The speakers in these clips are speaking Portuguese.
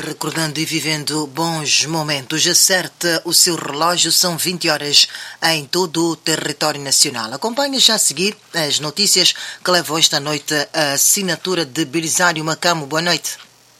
recordando e vivendo bons momentos. Acerte o seu relógio, são 20 horas em todo o território nacional. Acompanhe já a seguir as notícias que levam esta noite a assinatura de Belisário Macamo. Boa noite.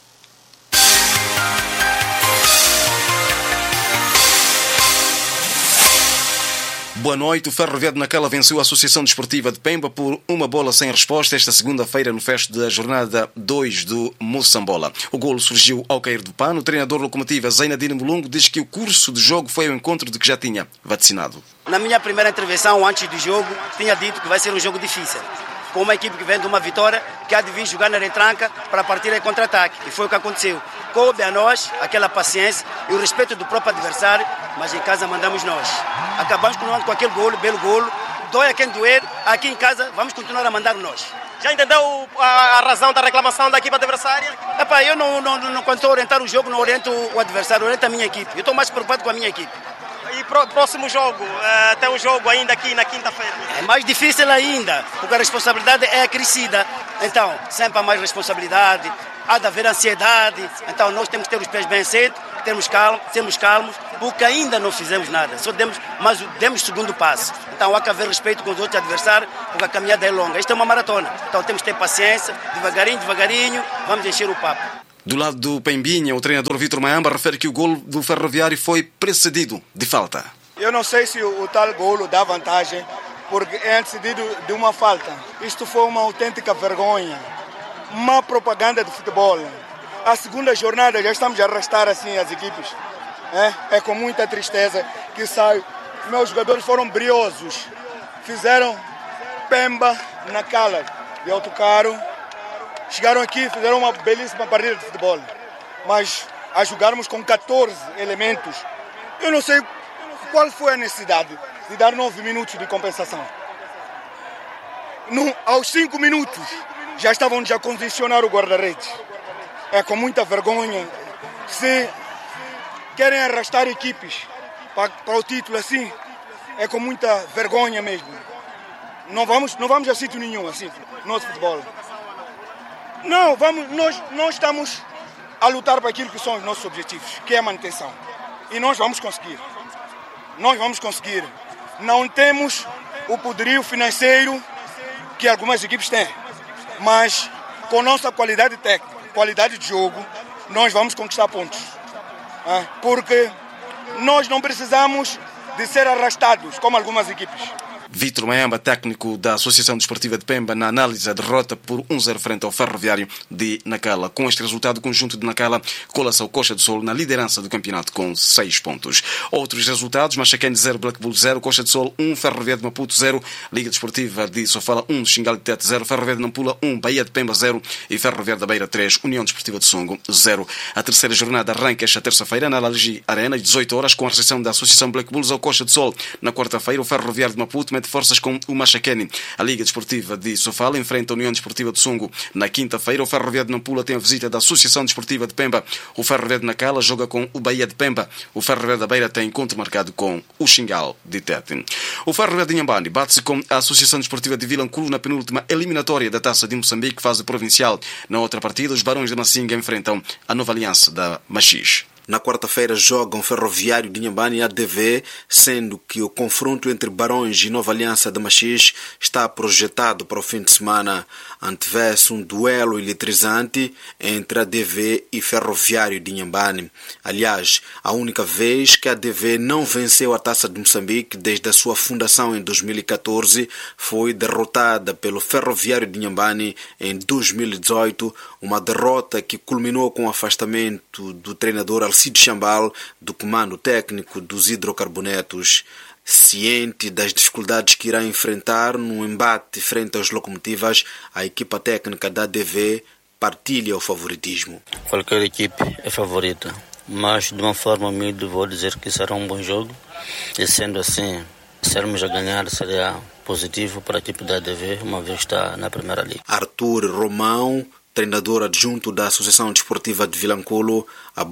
Boa noite. O Ferroviário de Nacala venceu a Associação Desportiva de Pemba por 1 bola sem resposta esta segunda-feira no fecho da jornada 2 do Moçambola. O golo surgiu ao cair do pano. O treinador locomotiva Zainadine Mulungu diz que o curso de jogo foi ao encontro de que já tinha vaticinado. Na minha primeira intervenção antes do jogo, tinha dito que vai ser um jogo difícil, com uma equipe que vem de uma vitória, que há de vir jogar na retranca para partir em contra-ataque. E foi o que aconteceu. Coube a nós aquela paciência e o respeito do próprio adversário, mas em casa mandamos nós. Acabamos com aquele golo, belo golo. Dói a quem doer, aqui em casa vamos continuar a mandar nós. Já entendeu a razão da reclamação da equipe adversária? Eu quando estou a orientar o jogo, não oriento o adversário, oriento a minha equipe. Eu estou mais preocupado com a minha equipe. E próximo jogo, tem um jogo ainda aqui na quinta-feira. É mais difícil ainda, porque a responsabilidade é acrescida. Então, sempre há mais responsabilidade, há de haver ansiedade. Então, nós temos que ter os pés bem cedo, sermos calmos, porque ainda não fizemos nada. Só demos o segundo passo. Então, há que haver respeito com os outros adversários, porque a caminhada é longa. Isto é uma maratona. Então, temos que ter paciência, devagarinho, vamos encher o papo. Do lado do Pembinha, o treinador Vitor Mayamba refere que o golo do Ferroviário foi precedido de falta. Eu não sei se o tal golo dá vantagem, porque é antecedido de uma falta. Isto foi uma autêntica vergonha, má propaganda de futebol. A segunda jornada já estamos a arrastar assim as equipes. É com muita tristeza que sai. Meus jogadores foram briosos, fizeram Pemba Nacala de autocarro. Chegaram aqui, fizeram uma belíssima partida de futebol. Mas a jogarmos com 14 elementos, eu não sei qual foi a necessidade de dar 9 minutos de compensação. Aos 5 minutos já estavam a condicionar o guarda-redes. É com muita vergonha. Se querem arrastar equipes para o título assim, é com muita vergonha mesmo. Não vamos a sítio nenhum assim, nosso futebol. Não, nós estamos a lutar para aquilo que são os nossos objetivos, que é a manutenção. E nós vamos conseguir. Não temos o poderio financeiro que algumas equipes têm, mas com nossa qualidade técnica, qualidade de jogo, nós vamos conquistar pontos. Porque nós não precisamos de ser arrastados como algumas equipes. Vitor Mayamba, técnico da Associação Desportiva de Pemba, na análise da derrota por 1-0 frente ao Ferroviário de Nacala. Com este resultado, o conjunto de Nacala cola-se ao Coxa do Sol na liderança do campeonato com 6 pontos. Outros resultados: Machacane 0, Black Bull 0, Coxa do Sol 1, Ferroviário de Maputo 0, Liga Desportiva de Sofala 1, Xingal de Tete 0, Ferroviário de Nampula 1, Bahia de Pemba 0 e Ferroviário da Beira 3, União Desportiva de Songo 0. A terceira jornada arranca esta terça-feira na Alalgi Arena, às 18 horas, com a recepção da Associação Black Bulls ao Coxa do Sol. Na quarta-feira, o Ferroviário de Maputo mete forças com o Machacane. A Liga Desportiva de Sofala enfrenta a União Desportiva de Songo. Na quinta-feira, o Ferroviário de Nampula tem a visita da Associação Desportiva de Pemba. O Ferroviário de Nacala joga com o Bahia de Pemba. O Ferroviário da Beira tem encontro marcado com o Xingal de Tete. O Ferroviário de Inhambane bate-se com a Associação Desportiva de Vilanculo na penúltima eliminatória da Taça de Moçambique, fase provincial. Na outra partida, os Barões de Massinga enfrentam a Nova Aliança da Machis. Na quarta-feira jogam Ferroviário de Inhambane e ADV, sendo que o confronto entre Barões e Nova Aliança de Machis está projetado para o fim de semana. Antevê-se um duelo eletrizante entre ADV e Ferroviário de Inhambane. Aliás, a única vez que a ADV não venceu a Taça de Moçambique desde a sua fundação em 2014 foi derrotada pelo Ferroviário de Inhambane em 2018, uma derrota que culminou com o afastamento do treinador Alcide Chambal do comando técnico dos hidrocarbonetos. Ciente das dificuldades que irá enfrentar no embate frente às locomotivas, a equipa técnica da ADV partilha o favoritismo. Qualquer equipe é favorita, mas de uma forma humilde vou dizer que será um bom jogo. E sendo assim, sermos a ganhar seria positivo para a equipe da ADV, uma vez que está na Primeira Liga. Arthur Romão, treinador adjunto da Associação Desportiva de Vilanculo,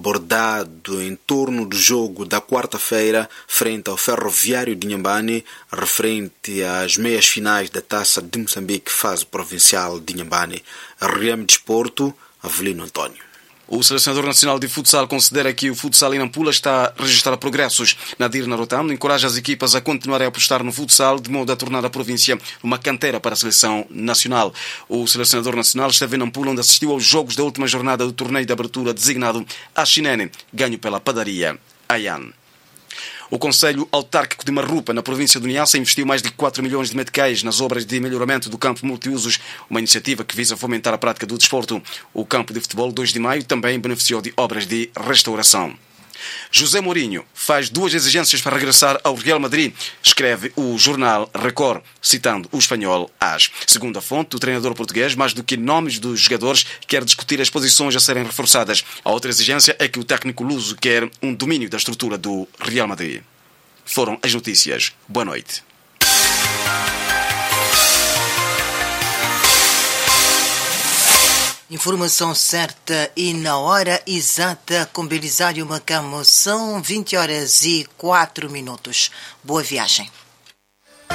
abordado em torno do jogo da quarta-feira frente ao Ferroviário de Inhambane, referente às meias finais da Taça de Moçambique, fase provincial de Inhambane. RM Desporto, Avelino António. O selecionador nacional de futsal considera que o futsal em Nampula está a registrar progressos. Nadir Narotam encoraja as equipas a continuarem a apostar no futsal de modo a tornar a província uma canteira para a seleção nacional. O selecionador nacional esteve em Nampula, onde assistiu aos jogos da última jornada do torneio de abertura designado Axinene, ganho pela padaria Ayan. O Conselho Autárquico de Marrupa, na província do Niassa, investiu mais de 4 milhões de meticais nas obras de melhoramento do campo multiusos, uma iniciativa que visa fomentar a prática do desporto. O campo de futebol 2 de Maio também beneficiou de obras de restauração. José Mourinho faz 2 exigências para regressar ao Real Madrid, escreve o jornal Record, citando o espanhol AS. Segundo a fonte, o treinador português, mais do que nomes dos jogadores, quer discutir as posições a serem reforçadas. A outra exigência é que o técnico luso quer um domínio da estrutura do Real Madrid. Foram as notícias. Boa noite. Informação certa e na hora exata com Belisário Macamo. São 20 horas e 4 minutos. Boa viagem.